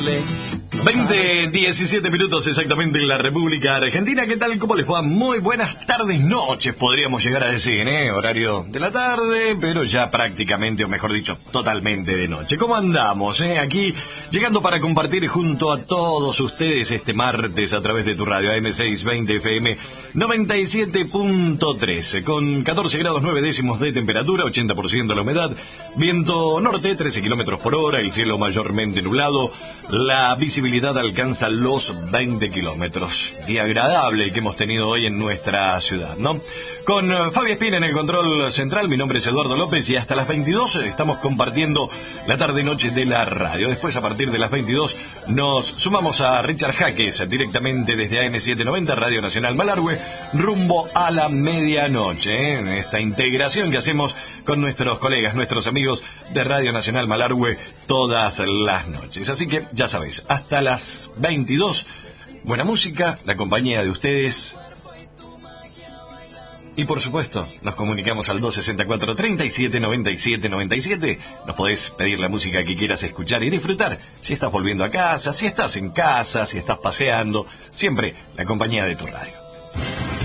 17 minutos exactamente en la República Argentina. ¿Qué tal? ¿Cómo les va? Muy buenas tardes, noches, podríamos llegar a decir, horario de la tarde, pero ya prácticamente, o mejor dicho, totalmente de noche. ¿Cómo andamos? Aquí, llegando para compartir junto a todos ustedes este martes a través de tu radio AM620 FM 97.13, con 14 grados 9 décimos de temperatura, 80% la humedad, viento norte, 13 kilómetros por hora, el cielo mayormente nublado, la visibilidad alcanza los 20 kilómetros. Día agradable el que hemos tenido hoy en nuestra ciudad, ¿no? Con Fabi Espina en el control central, mi nombre es Eduardo López y hasta las 22 estamos compartiendo la tarde-noche de la radio. Después, a partir de las 22, nos sumamos a Richard Jaques, directamente desde AM790, Radio Nacional Malargüe, rumbo a la medianoche, en esta integración que hacemos con nuestros colegas, nuestros amigos de Radio Nacional Malargüe todas las noches. Así que, ya sabéis, hasta las 22, buena música, la compañía de ustedes. Y por supuesto, nos comunicamos al 264-3797-97. Nos podés pedir la música que quieras escuchar y disfrutar. Si estás volviendo a casa, si estás en casa, si estás paseando, siempre la compañía de tu radio.